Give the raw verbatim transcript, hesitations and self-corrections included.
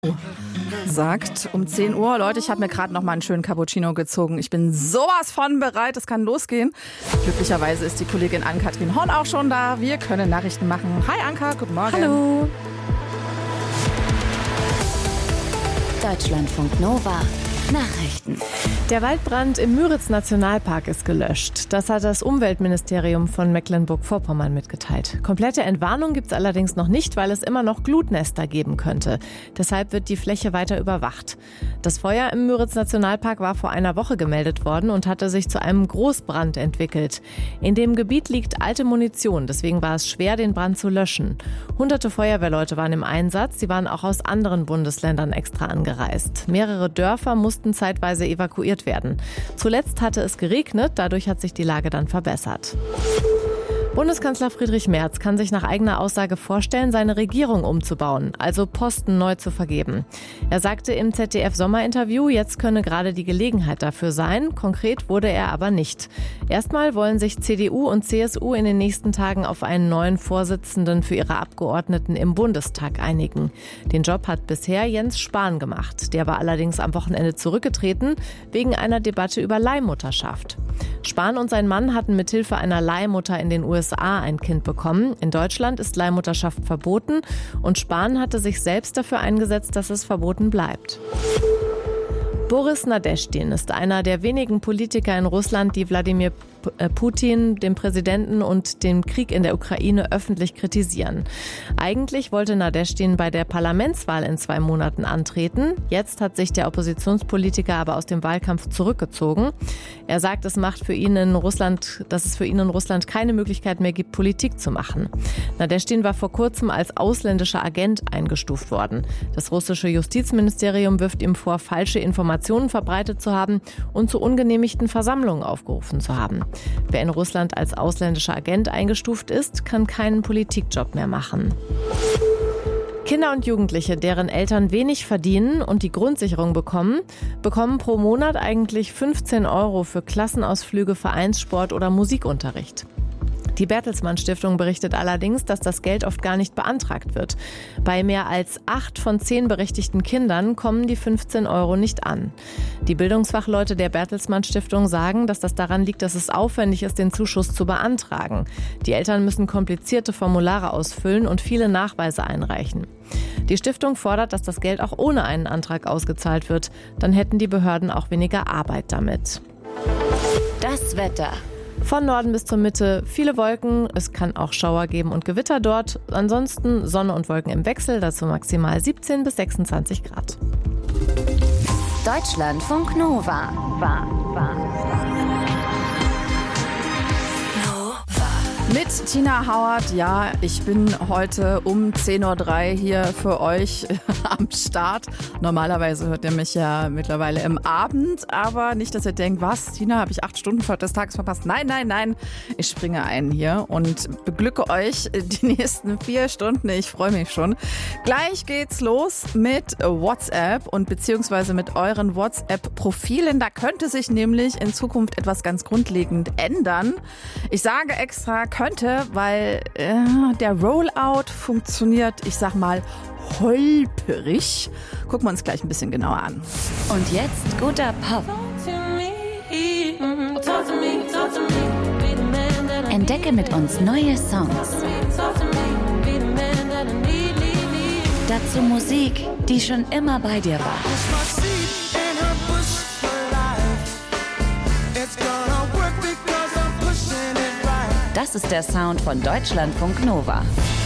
Sagt um zehn Uhr, Leute, ich habe mir gerade noch mal einen schönen Cappuccino gezogen. Ich bin sowas von bereit, es kann losgehen. Glücklicherweise ist die Kollegin Ann-Kathrin Horn auch schon da. Wir können Nachrichten machen. Hi Anka, guten Morgen. Hallo. Deutschlandfunk Nova. Nachrichten. Der Waldbrand im Müritz-Nationalpark ist gelöscht. Das hat das Umweltministerium von Mecklenburg-Vorpommern mitgeteilt. Komplette Entwarnung gibt es allerdings noch nicht, weil es immer noch Glutnester geben könnte. Deshalb wird die Fläche weiter überwacht. Das Feuer im Müritz-Nationalpark war vor einer Woche gemeldet worden und hatte sich zu einem Großbrand entwickelt. In dem Gebiet liegt alte Munition, deswegen war es schwer, den Brand zu löschen. Hunderte Feuerwehrleute waren im Einsatz, sie waren auch aus anderen Bundesländern extra angereist. Mehrere Dörfer mussten zeitweise evakuiert werden. Zuletzt hatte es geregnet, dadurch hat sich die Lage dann verbessert. Bundeskanzler Friedrich Merz kann sich nach eigener Aussage vorstellen, seine Regierung umzubauen, also Posten neu zu vergeben. Er sagte im Z D F-Sommerinterview, jetzt könne gerade die Gelegenheit dafür sein. Konkret wurde er aber nicht. Erstmal wollen sich C D U und C S U in den nächsten Tagen auf einen neuen Vorsitzenden für ihre Abgeordneten im Bundestag einigen. Den Job hat bisher Jens Spahn gemacht. Der war allerdings am Wochenende zurückgetreten, wegen einer Debatte über Leihmutterschaft. Spahn und sein Mann hatten mithilfe einer Leihmutter in den U S A ein Kind bekommen. In Deutschland ist Leihmutterschaft verboten und Spahn hatte sich selbst dafür eingesetzt, dass es verboten bleibt. Boris Nadeschdin ist einer der wenigen Politiker in Russland, die Wladimir Putin, den Präsidenten und den Krieg in der Ukraine öffentlich kritisieren. Eigentlich wollte Nadeschdin bei der Parlamentswahl in zwei Monaten antreten. Jetzt hat sich der Oppositionspolitiker aber aus dem Wahlkampf zurückgezogen. Er sagt, es macht für ihn in Russland, dass es für ihn in Russland keine Möglichkeit mehr gibt, Politik zu machen. Nadeschdin war vor kurzem als ausländischer Agent eingestuft worden. Das russische Justizministerium wirft ihm vor, falsche Informationen verbreitet zu haben und zu ungenehmigten Versammlungen aufgerufen zu haben. Wer in Russland als ausländischer Agent eingestuft ist, kann keinen Politikjob mehr machen. Kinder und Jugendliche, deren Eltern wenig verdienen und die Grundsicherung bekommen, bekommen pro Monat eigentlich fünfzehn Euro für Klassenausflüge, Vereinssport oder Musikunterricht. Die Bertelsmann Stiftung berichtet allerdings, dass das Geld oft gar nicht beantragt wird. Bei mehr als acht von zehn berechtigten Kindern kommen die fünfzehn Euro nicht an. Die Bildungsfachleute der Bertelsmann Stiftung sagen, dass das daran liegt, dass es aufwendig ist, den Zuschuss zu beantragen. Die Eltern müssen komplizierte Formulare ausfüllen und viele Nachweise einreichen. Die Stiftung fordert, dass das Geld auch ohne einen Antrag ausgezahlt wird. Dann hätten die Behörden auch weniger Arbeit damit. Das Wetter. Von Norden bis zur Mitte viele Wolken, es kann auch Schauer geben und Gewitter dort. Ansonsten Sonne und Wolken im Wechsel, dazu maximal siebzehn bis sechsundzwanzig Grad. Deutschlandfunk Nova. War, war, Mit Tina Hauert, ja, ich bin heute um zehn Uhr drei hier für euch am Start. Normalerweise hört ihr mich ja mittlerweile im Abend, aber nicht, dass ihr denkt, was, Tina, habe ich acht Stunden des Tages verpasst? Nein, nein, nein, ich springe ein hier und beglücke euch die nächsten vier Stunden. Ich freue mich schon. Gleich geht's los mit WhatsApp und beziehungsweise mit euren WhatsApp-Profilen. Da könnte sich nämlich in Zukunft etwas ganz grundlegend ändern. Ich sage extra könnte, weil äh, der Rollout funktioniert, ich sag mal, holperig. Gucken wir uns gleich ein bisschen genauer an. Und jetzt guter Pop. Entdecke mit uns neue Songs. Dazu Musik, die schon immer bei dir war. Das ist der Sound von Deutschlandfunk Nova.